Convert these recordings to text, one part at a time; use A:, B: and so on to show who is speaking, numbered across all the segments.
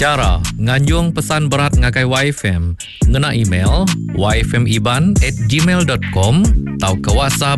A: Cara nganjung pesan berat ngakai YFM, ngena email yfmiban@gmail.com atau ke WhatsApp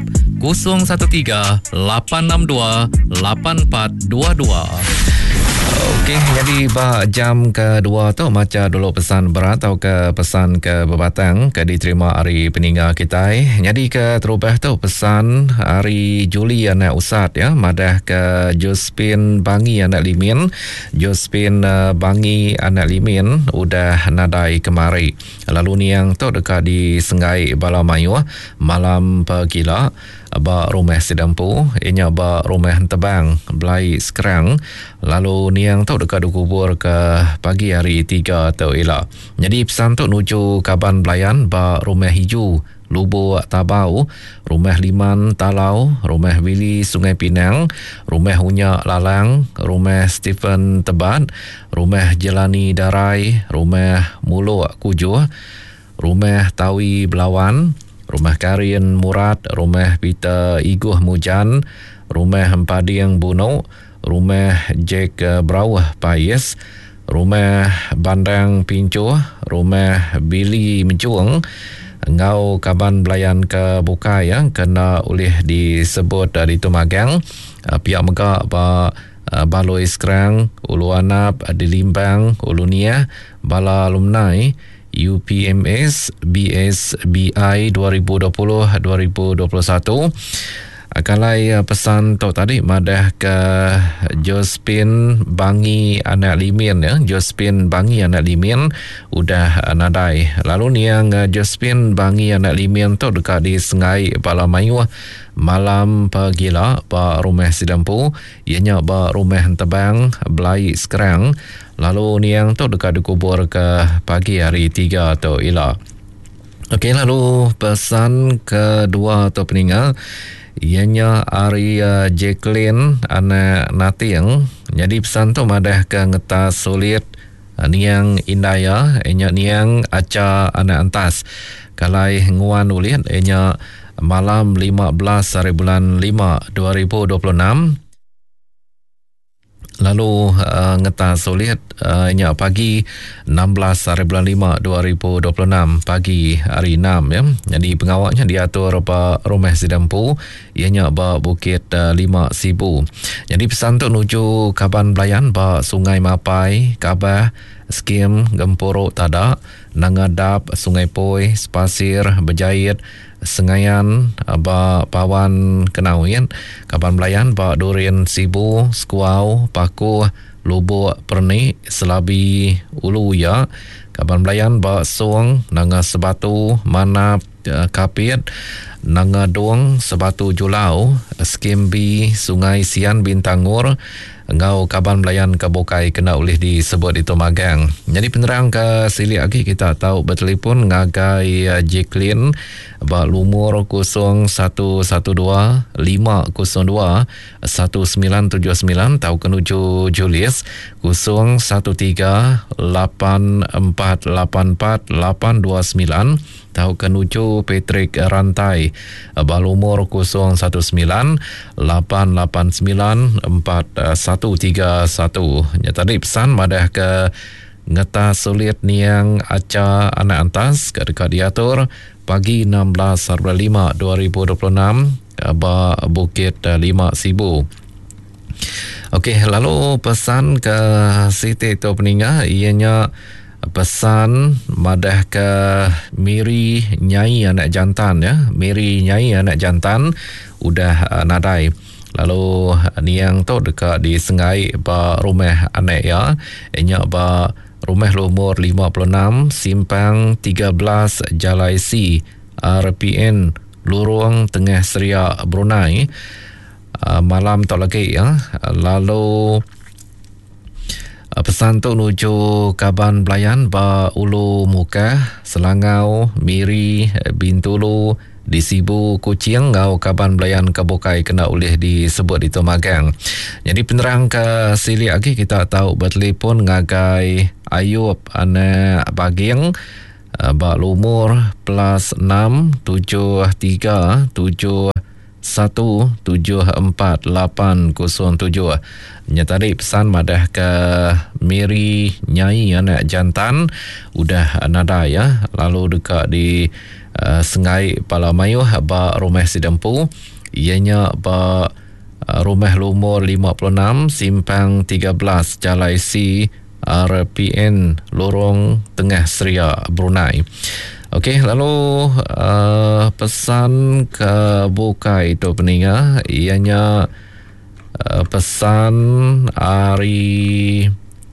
A: 013-862-8422. Okey, jadi jam kedua tu macam dulu pesan berat atau ke pesan ke bebatang ke diterima hari peninggal kita. Jadi ke terubah tu pesan hari Juli anak Usat ya, madah ke Jospin Bangi anak Limin. Jospin Bangi anak Limin udah nadai kemari. Lalu ni yang tu dekat di Senggai Balamayu malam pagila ba rumah sedampu inya ba rumah tebang belai sekarang. Lalu ni yang tu dekat dikubur ke pagi hari 3 atau ila. Jadi pesan tu nuju Kaban Belayan ba rumah hijau Lubuk Tabau, rumah Liman Talau, rumah Willy Sungai Pinang, rumah Unyak Lalang, rumah Stephen Tebat, rumah Jelani Darai, rumah Muluk Kujuh, rumah Tawi Belawan, rumah Karin Murad, rumah Peter Iguh Mujan, rumah Empading Buno, rumah Jack Brawah Pais, rumah Bandang Pincuh, rumah Billy Mencuang, Ngau Kaban Belayan ke Bukai yang kena oleh disebut dari Tumagang, pihak Megak Baloi Sekerang, Ulu Anap, Dilimbang, Ulu Nia, Bala Alumni, UPMS, BSBI 2020-2021. Akalai pesan tu tadi madah ke Jospin Bangi anak Limin ya. Jospin Bangi anak Limin udah nadai. Lalu ni yang Jospin Bangi anak Limin tu dekat di Senggai Balamayu malam pagila ba rumah sedampu ianya ba rumah tebang belai sekarang. Lalu ni yang tu dekat dikubur ke pagi hari 3 atau ila. Okey, lalu pesan kedua atau peninggal ianya hari Jacqueline anak Nating. Jadi pesan tu madah ke ngetas sulit niang Indaya ianya niang Aca anak Antas. Kalai nguan ulit ianya malam 15 hari bulan 5 2026. Lalu ngetas sulit ianya pagi 16 hari bulan 5 2026 pagi hari 6 ya. Jadi pengawaknya diatur ba rumah sedampu ianya ba Bukit 5 Sibu. Jadi pesan tu nuju Kaban Belayan ba Sungai Mapai, Kabah, Skim, Gempuruk Tada, Nangadap, Sungai Poi, Spasir, Berjait, Sengayan, ba Pawan Kenawin, Kaban Belayan, ba Durin Sibu, Skuau, Paku, Lubuk Perni, Selabi Uluya, Kaban Belayan, ba Suang, Nanga Sebatu, Manap, Kapit, Nanga Duang, Sebatu Julau, Skimbi, Sungai Sian Bintangur, Ngau Kaban Belayan ke Bokai kena oleh disebut itu Magang. Jadi penerang ke sili lagi kita tahu bertelefon ngagai Jacqueline ba lumur 0112 502 1979 tahu kenuju Julius 013 8484 829 tahu kenuju Patrick Rantai balumur 019 889 4131. Tadi pesan madah ke ngetas sulit niang Aca anak Antas ke dekat diatur pagi 16 hari 5 2026 ba Bukit 5 Sibu. Okey, lalu pesan ke Siti tu peninggal ianya pesan madah ke Miri Nyai anak jantan ya. Miri Nyai anak jantan udah nadai. Lalu ni yang tu dekat di Senggai ba rumah anak ya. Ianya ba rumah lumur 56 Simpang 13 Jalai C RPN Lurung Tengah Seria Brunei. Malam tu lagi ya. Lalu pesan tu nuju Kaban Belayan ba Ulu Muka, Selangau, Miri, Bintulu, di Sibu, Kuching, Ngau Kaban Belayan ke Bokai kena oleh disebut di Tumagang. Jadi penerang ke sili lagi kita tahu bertelefon ngagai Ayub anak Baging ba lumur +6 73 7 Nya tadi pesan madah ke Mary Nyai anak jantan udah nada ya. Lalu dekat di Sengai Palamayuh ba rumah Sidempu, ianya ba rumah lumur 56 simpang 13 Jalai C RPN Lorong Tengah Seria Brunei. Okey, lalu pesan ke Bukai itu peninga, ianya pesan Ari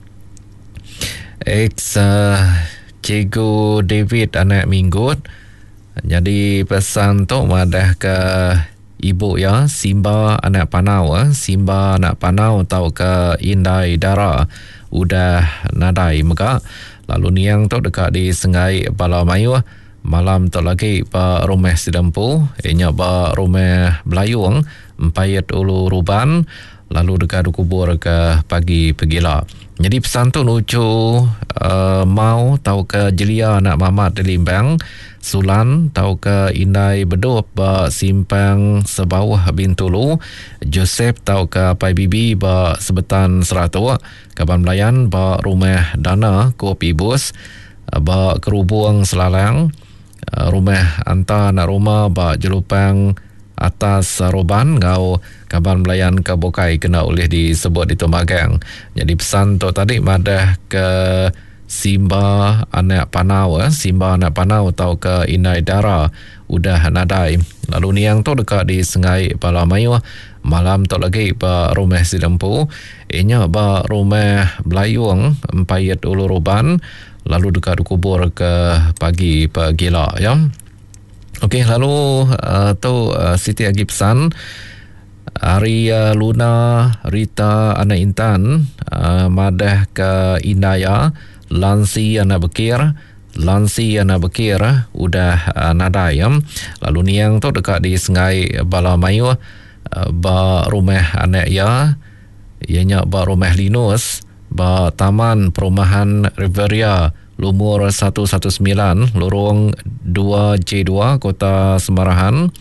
A: X Cikgu David anak Minggut. Jadi pesan tu madah ke ibu ya, Simba anak Panau, Simba anak Panau tau ke Indai Dara udah nadai maka. Lalu niang tu dekat di Sengai Palamayuh, malam tu lagi pa rumah Sidempu, ianya pa rumah Belayung, Empayat Ulu Ruban, lalu dekat kubur ke pagi pegila. Jadi pesan tu lucu mau tau ke Jelia anak Mamat di Limbang, Sulan tau ke Indai Bedup ba Simpang Sebawah Bintulu, Joseph tau ke Pai Bibi ba Sebetan Seratu, Kaban Melayan ba Rumah Dana Kopi Bus ba Kerubung Selalang, Rumah Anta Nak Rumah ba Jelupang Atas Roban ngau Kaban Melayan ke Bokai kena oleh disebut di Tomagang. Jadi pesan tu tadi madah ke Simba anak Panau, Simba anak Panau tau ke Indai Dara udah nadai. Lalu niang tu dekat di Sengai Palamayuh, malam tu lagi ba rumah Sidempu, ianya ba rumah Belayung Empayat Ulu Ruban, lalu dekat kubur ke pagi pegila ya. Okey, lalu Siti lagi pesan Arya Luna Rita anak Intan madah ke Indaya Lansi anak Bekir, Lansi anak Bekir udah nadai ya. Lalu niang tu dekat di Sengai Palamayuh ba rumah anak ya, ianya ba rumah Linus ba Taman Perumahan Riveria Lumur 119 Lorong 2J2 Kota Semarahan.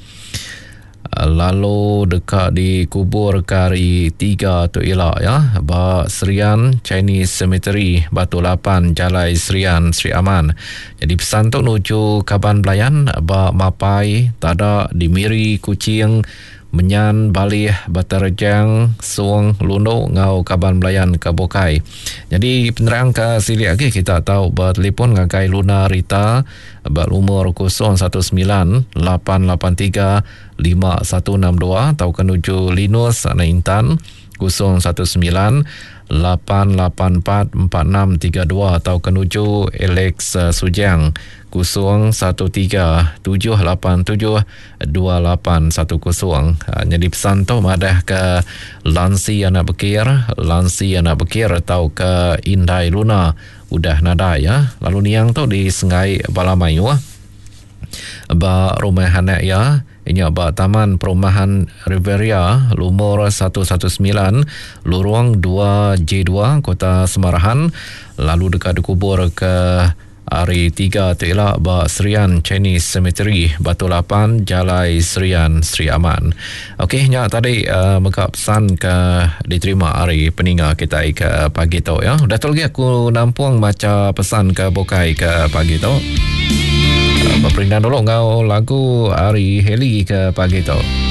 A: Lalu dekat di kubur Kari 3 tu elak ya, ba Serian Chinese Cemetery Batu Lapan Jalai Serian Sri Aman. Jadi pesan tu nuju Kaban Belayan ba Mapai tada di Miri Kucing Menyan Balih Batarjang Suang Luno ngau Kaban Belayan ke Bokai. Jadi penerang ke sili lagi kita tahu bertelefon ngakai Luna Rita berumur 019-883-5162 atau kenuju Linus anak Intan 019-884-4632 atau kenuju Alex Sujang 0137872810. Jadi pesan tu madah ke Lansi anak Bekir, Lansi anak Bekir atau ke Indai Luna udah nada ya. Lalu niang tu di Sengai Palamayuh ba rumah anak ya, ini ba Taman Perumahan Riveria Lumur 119 Lorong 2J2 Kota Semarahan, lalu dekat kubur ke Ari 3 tu elak ba Serian Chinese Cemetery Batu Lapan Jalai Serian Sri Aman. Okey, nya tadi maka pesan ke diterima hari peninga kita ke pagi tu ya. Dah tu lagi aku nampung baca pesan ke Bokai ke pagi tu. Berindah dulu ngau lagu Ari Heli ke pagi tu.